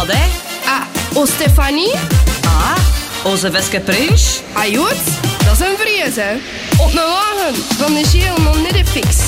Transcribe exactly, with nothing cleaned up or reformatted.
hè? Ah, o Stefanie? Ah, onze Veske Pruis? Ah, Jood, dat is een vrees, hè. Op een wagen van de geel nog niet de fix.